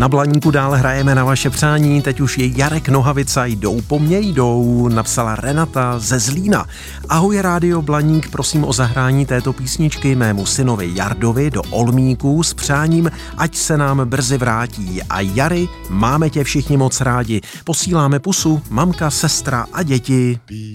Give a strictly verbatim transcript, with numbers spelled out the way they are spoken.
Na Blaníku dál hrajeme na vaše přání, teď už je Jarek Nohavica, jdou po mně jdou, napsala Renata ze Zlína. Ahoj Rádio Blaník, prosím o zahrání této písničky mému synovi Jardovi do Olmíku s přáním, ať se nám brzy vrátí. A Jary, máme tě všichni moc rádi. Posíláme pusu, mamka, sestra a děti.